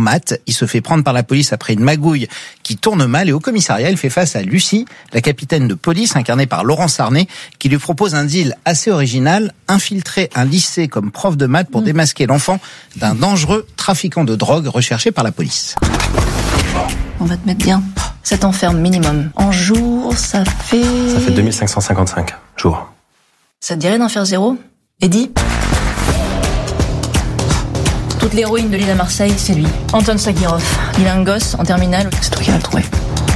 maths. Il se fait prendre par la police après une magouille qui tourne mal et au commissariat, il fait face à Lucie, la capitaine de police incarnée par Laurent Sarnet, qui lui propose un deal assez original, infiltrer un lycée comme prof de maths pour démasquer l'enfant d'un dangereux trafiquant de drogue recherché par la police. On va te mettre bien. 7 ans ferme minimum. En jour, ça fait 2555 jours. Ça te dirait d'en faire 0 Eddie? Toute l'héroïne de l'île à Marseille, c'est lui. Anton Sagirov. Il a un gosse en terminale, c'est toi qui vas le trouver.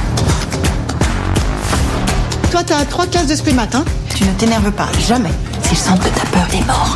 Toi, t'as 3 classes d'esprit mat, hein? Tu ne t'énerves pas, jamais. S'ils sentent que t'as peur, t'es mort.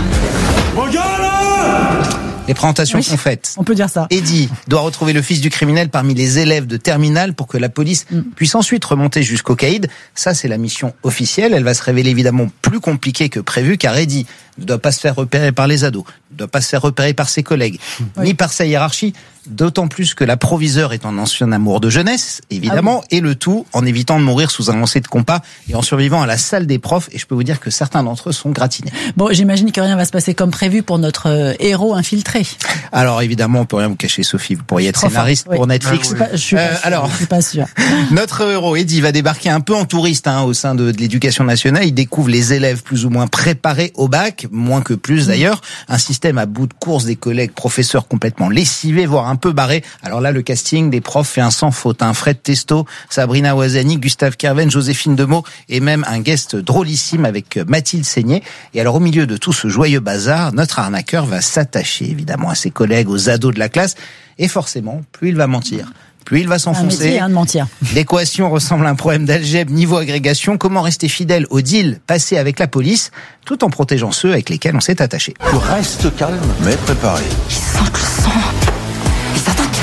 Les présentations sont faites. On peut dire ça. Eddie doit retrouver le fils du criminel parmi les élèves de terminale pour que la police puisse ensuite remonter jusqu'au caïd. Ça, c'est la mission officielle. Elle va se révéler évidemment plus compliquée que prévu car Eddie ne doit pas se faire repérer par les ados, ne doit pas se faire repérer par ses collègues, ni par sa hiérarchie, d'autant plus que la proviseure est un ancien amour de jeunesse, évidemment, et le tout en évitant de mourir sous un lancer de compas et en survivant à la salle des profs, et je peux vous dire que certains d'entre eux sont gratinés. Bon, j'imagine que rien va se passer comme prévu pour notre héros infiltré. Alors évidemment, on peut rien vous cacher, Sophie, vous pourriez être scénariste pour Netflix. Je suis pas sûr. Notre héros, Eddie, va débarquer un peu en touriste au sein de l'éducation nationale. Il découvre les élèves plus ou moins préparés au bac, moins que plus d'ailleurs, un système à bout de course, des collègues professeurs complètement lessivés, voire un peu barrés. Alors là, le casting des profs fait un sans faute. Fred Testo, Sabrina Ouazani, Gustave Kerven, Joséphine Demeaux et même un guest drôlissime avec Mathilde Seigné. Et alors au milieu de tout ce joyeux bazar, notre arnaqueur va s'attacher évidemment à ses collègues, aux ados de la classe. Et forcément, plus il va mentir, plus il va s'enfoncer. De mentir. L'équation ressemble à un problème d'algèbre niveau agrégation. Comment rester fidèle au deal passé avec la police, tout en protégeant ceux avec lesquels on s'est attaché. Tu restes calme, mais préparé. Ils sentent le sang. Ils s'attaquent.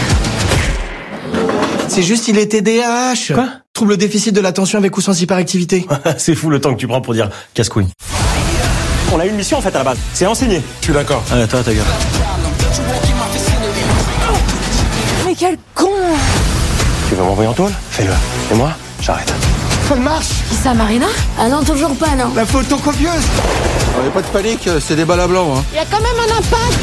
C'est juste, il est TDAH. Quoi? Trouble déficit de l'attention avec ou sans hyperactivité. C'est fou le temps que tu prends pour dire casse-couille. On a une mission en fait à la base, c'est enseigner. Je suis d'accord. Allez, toi, ta gueule. Mais quel con! Tu veux m'envoyer en tôle? Fais-le. Et moi, j'arrête. Ça marche. Qui ça, Marina? Ah non, toujours pas, non. La photocopieuse. Allez, pas de panique, c'est des balles à blanc. Il y a quand même un impact.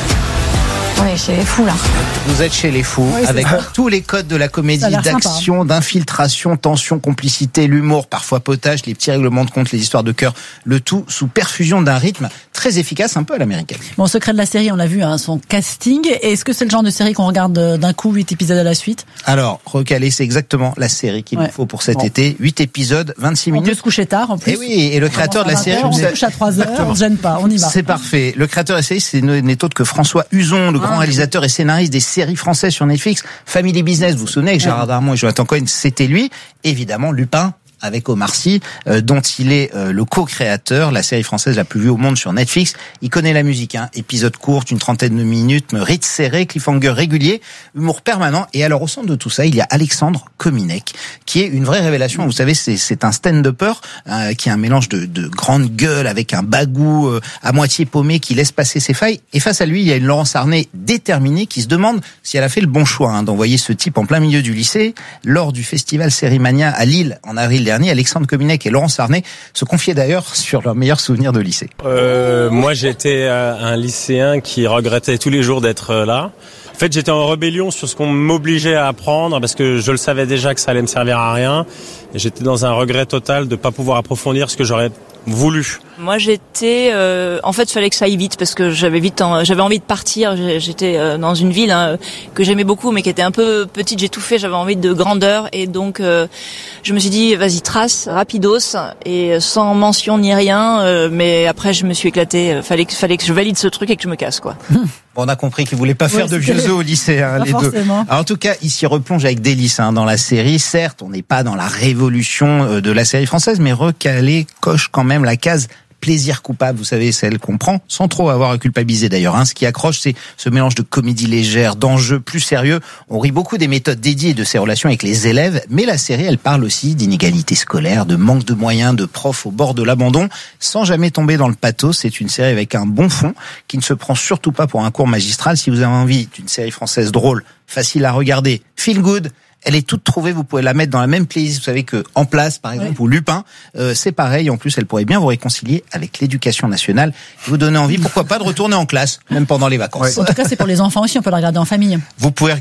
On est chez les fous, là. Vous êtes chez les fous, avec tous les codes de la comédie, d'action, d'infiltration, tension, complicité, l'humour, parfois potage, les petits règlements de compte, les histoires de cœur, le tout sous perfusion d'un rythme très efficace, un peu à l'américaine. Bon, secret de la série, on l'a vu, son casting. Est-ce que c'est le genre de série qu'on regarde d'un coup, 8 épisodes à la suite? Alors, recalé, c'est exactement la série qu'il nous faut pour cet été. 8 épisodes, 26 minutes. On peut se coucher tard, en plus. Et oui, et le créateur de la série... On se couche à 3h, on se gêne pas, on y va. C'est parfait. Le créateur de la série, c'est n'est autre que François Uzon, le grand réalisateur et scénariste des séries françaises sur Netflix. Family Business, vous vous souvenez, avec Gérard Darmon et Jonathan Cohen, c'était lui. Évidemment, Lupin, avec Omar Sy, dont il est le co-créateur, la série française la plus vue au monde sur Netflix. Il connaît la musique, épisode court, une trentaine de minutes, rythme serré, cliffhanger régulier, humour permanent. Et alors au centre de tout ça, il y a Alexandre Kominek, qui est une vraie révélation. Vous savez, c'est un stand-upper qui est un mélange de grande gueule avec un bagou à moitié paumé qui laisse passer ses failles. Et face à lui, il y a une Laurent Sarnet déterminée qui se demande si elle a fait le bon choix d'envoyer ce type en plein milieu du lycée. Lors du festival Sérimania à Lille en avril dernier, Alexandre Kominek et Laurent Sarnet se confiaient d'ailleurs sur leurs meilleurs souvenirs de lycée. Moi, j'étais un lycéen qui regrettait tous les jours d'être là. En fait, j'étais en rébellion sur ce qu'on m'obligeait à apprendre parce que je le savais déjà que ça allait me servir à rien. Et j'étais dans un regret total de pas pouvoir approfondir ce que j'aurais voulu. Moi, j'étais... en fait, il fallait que ça aille vite parce que j'avais envie de partir. J'étais dans une ville que j'aimais beaucoup, mais qui était un peu petite. J'ai tout fait, j'avais envie de grandeur. Et donc, je me suis dit, vas-y, trace, rapidos, et sans mention ni rien. Mais après, je me suis éclatée. Fallait que je valide ce truc et que je me casse, quoi. Bon, on a compris qu'ils voulaient pas faire de vieux os au lycée, les deux. Alors, en tout cas, ils s'y replongent avec délice dans la série. Certes, on n'est pas dans la révolution de la série française, mais recalé coche quand même la case plaisir coupable, vous savez, celle qu'on prend sans trop avoir à culpabiliser d'ailleurs. Ce qui accroche, c'est ce mélange de comédie légère, d'enjeux plus sérieux. On rit beaucoup des méthodes dédiées et de ses relations avec les élèves, mais la série, elle parle aussi d'inégalité scolaire, de manque de moyens, de profs au bord de l'abandon, sans jamais tomber dans le pathos. C'est une série avec un bon fond, qui ne se prend surtout pas pour un cours magistral. Si vous avez envie d'une série française drôle, facile à regarder, feel good, elle est toute trouvée, vous pouvez la mettre dans la même playlist, vous savez que En Place, par exemple, ou Lupin, c'est pareil. En plus, elle pourrait bien vous réconcilier avec l'éducation nationale, vous donner envie, pourquoi pas, de retourner en classe, même pendant les vacances. En tout cas, c'est pour les enfants aussi, on peut la regarder en famille. Vous pouvez